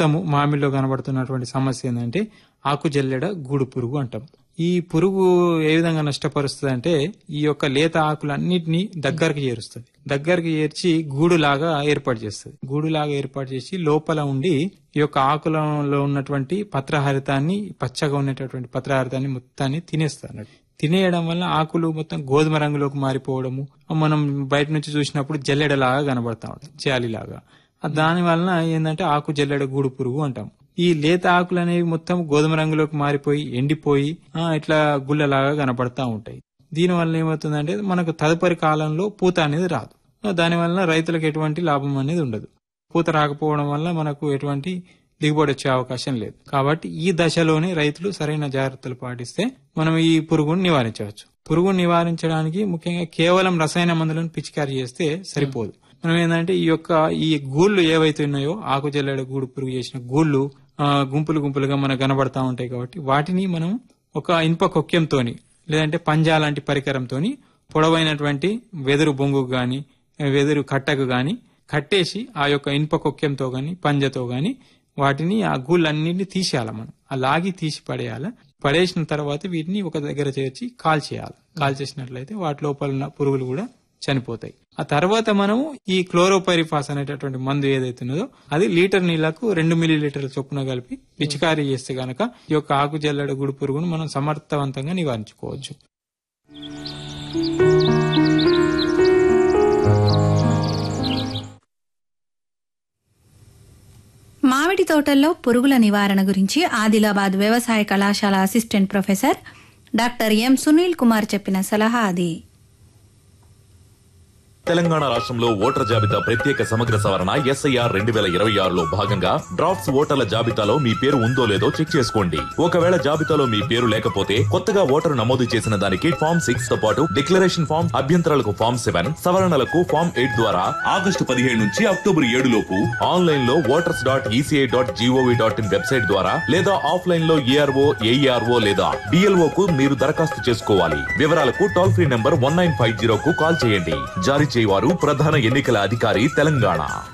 ప్రస్తుతము మామిడిలో కనబడుతున్నటువంటి సమస్య ఏంటంటే ఆకుజల్లెడ గూడు పురుగు అంటాం. ఈ పురుగు ఏ విధంగా నష్టపరుస్తుంది అంటే ఈ యొక్క లేత ఆకులన్నిటినీ దగ్గరకు చేరుస్తుంది. దగ్గరకు చేర్చి గూడులాగా ఏర్పాటు చేస్తుంది. గూడులాగా ఏర్పాటు చేసి లోపల ఉండి ఈ యొక్క ఆకులలో ఉన్నటువంటి పత్రహరితాన్ని, పచ్చగా ఉన్నటువంటి పత్రహరితాన్ని మొత్తాన్ని తినేస్తుంది. తినేయడం వల్ల ఆకులు మొత్తం గోధుమ రంగులోకి మారిపోవడము, మనం బయట నుంచి చూసినప్పుడు జల్లెడలాగా కనబడతా ఉంటుంది, జాలిలాగా. దాని వలన ఏంటంటే ఆకు జల్లెడ గూడు పురుగు అంటాం. ఈ లేత ఆకులు అనేవి మొత్తం గోధుమ రంగులోకి మారిపోయి ఎండిపోయి ఇట్లా గుల్లలాగా కనపడతా ఉంటాయి. దీని వల్ల ఏమవుతుందంటే మనకు తదుపరి కాలంలో పూత అనేది రాదు. దానివల్ల రైతులకు ఎటువంటి లాభం అనేది ఉండదు. పూత రాకపోవడం వల్ల మనకు ఎటువంటి దిగుబడి వచ్చే అవకాశం లేదు. కాబట్టి ఈ దశలోనే రైతులు సరైన జాగ్రత్తలు పాటిస్తే మనం ఈ పురుగును నివారించవచ్చు. పురుగును నివారించడానికి ముఖ్యంగా కేవలం రసాయన మందులను పిచికారీ చేస్తే సరిపోదు. మనం ఏంటంటే ఈ గూళ్లు ఏవైతే ఉన్నాయో ఆకుజల్లెడ గూడు పురుగు చేసిన గూళ్లు గుంపులు గుంపులుగా మనకు కనబడతా ఉంటాయి. కాబట్టి వాటిని మనం ఒక ఇనుప కొక్కెంతోని లేదంటే పంజా లాంటి పరికరంతోని పొడవైనటువంటి వెదురు బొంగు గాని వెదురు కట్టకు గాని కట్టేసి ఆ యొక్క ఇనుప కొక్కెంతో గాని పంజతో గాని వాటిని ఆ గూళ్ళన్నింటినీ తీసేయాలి. మనం అలాగే తీసి పడేయాలి. పడేసిన తర్వాత వీటిని ఒక దగ్గర చేర్చి కాల్చేయాలి. కాల్చేసినట్లయితే వాటి లోపల ఉన్న పురుగులు కూడా చనిపోతాయి. ఆ తర్వాత మనము ఈ క్లోరోపైరిఫాస్ అనేటటువంటి మందు ఏదైతే ఉన్నదో అది లీటర్ నీళ్లకు 2 మిల్లీలీటర్ల చొప్పున కలిపి పిచికారీ చేస్తే గనక ఈ యొక్క ఆకు జల్లెడ గూడు పురుగును మనం సమర్థవంతంగా నివారించుకోవచ్చు. మామిడి తోటల్లో పురుగుల నివారణ గురించి ఆదిలాబాద్ వ్యవసాయ కళాశాల assistant professor doctor M Sunil Kumar చెప్పిన సలహా అది. తెలంగాణ రాష్ట్రంలో ఓటర్ల జాబితా ప్రత్యేక సమగ్ర సవరణ SIR 2026లో భాగంగా డ్రాఫ్ట్స్ ఓటర్ల జాబితాలో మీ పేరు ఉందో లేదో చెక్ చేసుకోండి. ఒకవేళ జాబితాలో మీ పేరు లేకపోతే కొత్తగా ఓటరు నమోదు చేసిన దానికి ఫామ్ 6 తో పాటు డిక్లరేషన్ ఫామ్, అభ్యంతరాలకు ఫామ్ 7, సవరణలకు ఫామ్ 8 ద్వారా ఆగస్టు 17 నుంచి అక్టోబర్ 7 లోపు ఆన్లైన్ లో voters.eci.gov.in వెబ్సైట్ ద్వారా లేదా ఆఫ్లైన్ లో ARO, AERO లేదా DLO కు మీరు దరఖాస్తు చేసుకోవాలి. వివరాలకు టోల్ ఫ్రీ నంబర్ 1950 కు కాల్ చేయండి. జారీ చేయవారు ప్రధాన ఎన్నికల అధికారి తెలంగాణ.